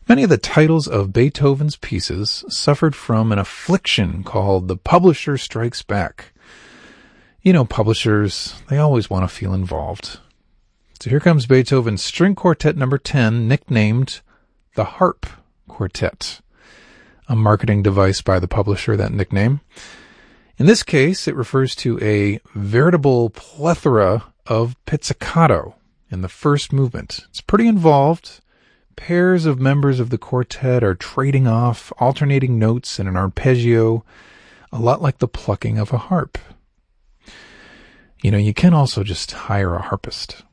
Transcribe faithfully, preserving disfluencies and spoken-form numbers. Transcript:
Many of the titles of Beethoven's pieces suffered from an affliction called the publisher strikes back. You know, publishers, they always want to feel involved. So here comes Beethoven's String Quartet number ten, nicknamed the Harp Quartet, a marketing device by the publisher, that nickname. In this case, it refers to a veritable plethora of pizzicato in the first movement. It's pretty involved. Pairs of members of the quartet are trading off alternating notes in an arpeggio, a lot like the plucking of a harp. You know, you can also just hire a harpist.